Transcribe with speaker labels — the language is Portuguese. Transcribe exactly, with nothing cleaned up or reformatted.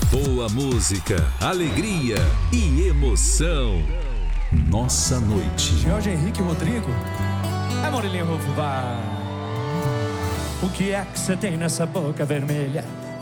Speaker 1: Boa música, alegria e emoção. Nossa noite.
Speaker 2: Jorge Henrique Rodrigo. É Murilinho Rufo, vai. O que é que você tem nessa boca vermelha?